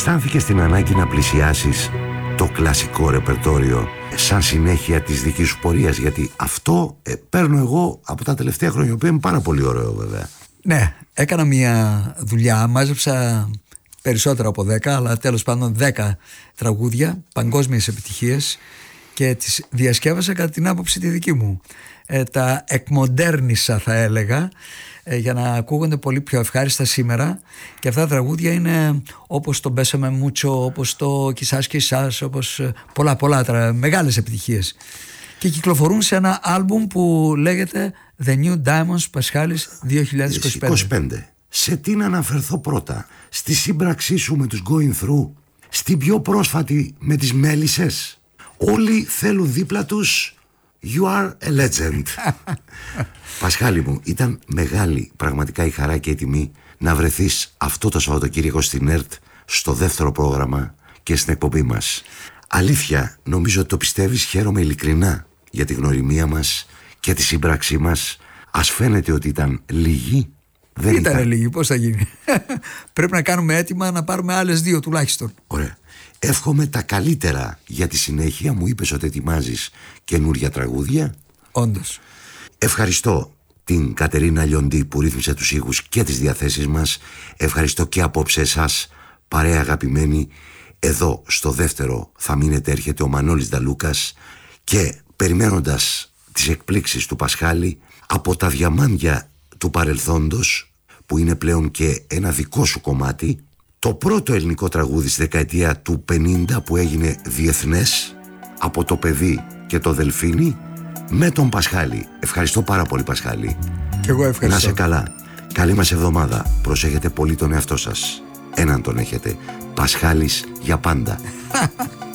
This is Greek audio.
αισθάνθηκες την ανάγκη να πλησιάσεις το κλασικό ρεπερτόριο σαν συνέχεια της δικής σου πορείας? Γιατί αυτό παίρνω εγώ από τα τελευταία χρόνια, που είναι πάρα πολύ ωραίο βέβαια. Ναι, έκανα μια δουλειά, μάζεψα περισσότερα από 10, αλλά τέλος πάντων 10 τραγούδια, παγκόσμιες επιτυχίες, και τις διασκεύασα κατά την άποψη τη δική μου. Τα εκμοντέρνισα, θα έλεγα, για να ακούγονται πολύ πιο ευχάριστα σήμερα, και αυτά τα τραγούδια είναι όπως το Μπέσαμε Μούτσο, όπως το Κισάς Κισάς, όπως πολλά μεγάλες επιτυχίες, και κυκλοφορούν σε ένα άλμπουμ που λέγεται The New Diamonds Πασχάλης 2025. Σε τι να αναφερθώ πρώτα? Στη σύμπραξή σου με τους Going Through, στην πιο πρόσφατη με τις Μέλισσες? Όλοι θέλουν δίπλα τους You are a legend. Πασχάλη μου, ήταν μεγάλη πραγματικά η χαρά και η τιμή να βρεθείς αυτό το Σαββατοκύριακο στην ΕΡΤ, στο δεύτερο πρόγραμμα και στην εκπομπή μας. Αλήθεια, νομίζω ότι το πιστεύεις. Χαίρομαι ειλικρινά για τη γνωριμία μας και τη σύμπραξή μας. Ας φαίνεται ότι ήταν λίγη, δεν ήταν λίγη, πώς θα γίνει? Πρέπει να κάνουμε έτοιμα να πάρουμε άλλες 2 τουλάχιστον. Ωραία. Εύχομαι τα καλύτερα για τη συνέχεια. Μου είπες ότι ετοιμάζεις καινούρια τραγούδια. Όντως. Ευχαριστώ την Κατερίνα Λιοντή που ρύθμισε τους ήχους και τις διαθέσεις μας. Ευχαριστώ και απόψε εσάς, παρέα αγαπημένοι. Εδώ στο δεύτερο θα μείνετε, έρχεται ο Μανώλης Νταλούκας, και περιμένοντας τις εκπλήξεις του Πασχάλη από τα διαμάντια του παρελθόντος, που είναι πλέον και ένα δικό σου κομμάτι, το πρώτο ελληνικό τραγούδι στη δεκαετία του 50 που έγινε διεθνές, από το παιδί και το Δελφίνι, με τον Πασχάλη. Ευχαριστώ πάρα πολύ, Πασχάλη. Και εγώ ευχαριστώ. Να είσαι καλά. Καλή μας εβδομάδα. Προσέχετε πολύ τον εαυτό σας. Έναν τον έχετε. Πασχάλης για πάντα.